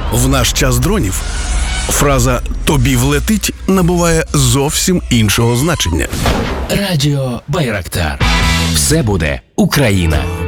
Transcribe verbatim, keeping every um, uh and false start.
В наш час дронів фраза «тобі влетить» набуває зовсім іншого значення. Радіо Байрактар. Все буде Україна.